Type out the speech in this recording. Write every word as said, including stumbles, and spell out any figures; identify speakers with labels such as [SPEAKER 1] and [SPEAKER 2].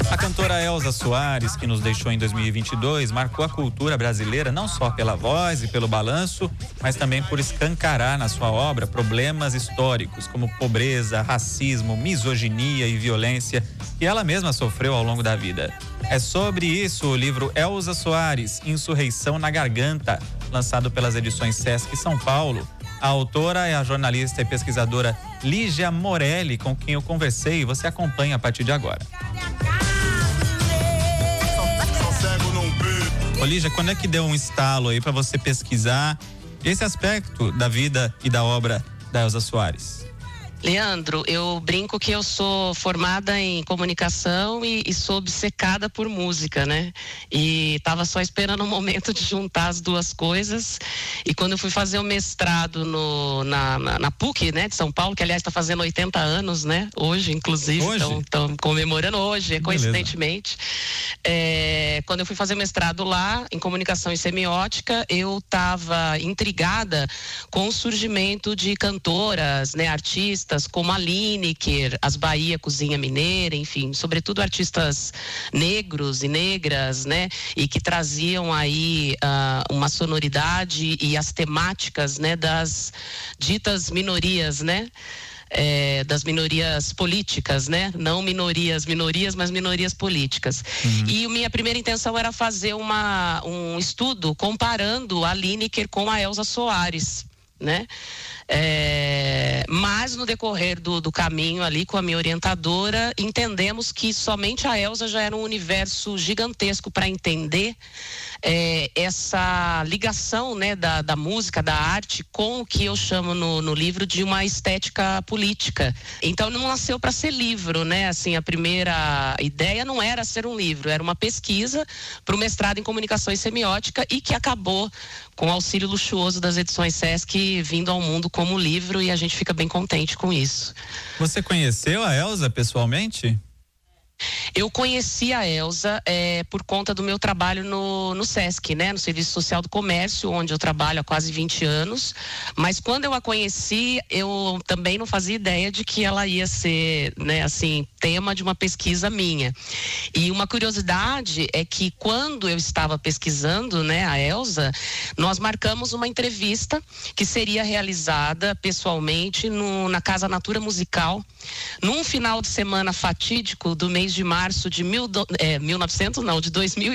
[SPEAKER 1] A cantora Elza Soares, que nos deixou em dois mil e vinte e dois, marcou a cultura brasileira não só pela voz e pelo balanço, mas também por escancarar na sua obra problemas históricos como pobreza, racismo, misoginia e violência que ela mesma sofreu ao longo da vida. É sobre isso o livro Elza Soares, Insurreição na Garganta, lançado pelas edições Sesc São Paulo. A autora é a jornalista e pesquisadora Lígia Morelli, com quem eu conversei, e você acompanha a partir de agora. Ô Lígia, quando é que deu um estalo aí para você pesquisar esse aspecto da vida e da obra da Elza Soares?
[SPEAKER 2] Leandro, eu brinco que eu sou formada em comunicação e, e sou obcecada por música, né? E tava só esperando o momento de juntar as duas coisas. E quando eu fui fazer o mestrado no, na, na, na PUC, né, de São Paulo, que aliás está fazendo oitenta anos, né? Hoje, inclusive, estão comemorando hoje, coincidentemente. É, quando eu fui fazer mestrado lá, em comunicação e semiótica, eu estava intrigada com o surgimento de cantoras, né, artistas, como a Lineker, as Bahia Cozinha Mineira, enfim, sobretudo artistas negros e negras, né, e que traziam aí uh, uma sonoridade e as temáticas, né, das ditas minorias, né, É, das minorias políticas, né? Não minorias, minorias, mas minorias políticas. Uhum. E minha primeira intenção era fazer uma, um estudo comparando a Lineker com a Elza Soares, né? É, mas no decorrer do, do caminho ali com a minha orientadora, entendemos que somente a Elza já era um universo gigantesco para entender é, essa ligação, né, da, da música, da arte com o que eu chamo no, no livro de uma estética política. Então não nasceu para ser livro, né? Assim, a primeira ideia não era ser um livro, era uma pesquisa para o mestrado em comunicação e semiótica e que acabou com o auxílio luxuoso das edições Sesc vindo ao mundo como livro, e a gente fica bem contente com isso.
[SPEAKER 1] Você conheceu a Elza pessoalmente?
[SPEAKER 2] Eu conheci a Elza é, por conta do meu trabalho no, no Sesc, né? No Serviço Social do Comércio, onde eu trabalho há quase vinte anos. Mas quando eu a conheci, eu também não fazia ideia de que ela ia ser, né, assim, tema de uma pesquisa minha. E uma curiosidade é que quando eu estava pesquisando, né, a Elza, nós marcamos uma entrevista que seria realizada pessoalmente no, na Casa Natura Musical, num final de semana fatídico do mês de março de mil, é, mil e novecentos, não, de dois mil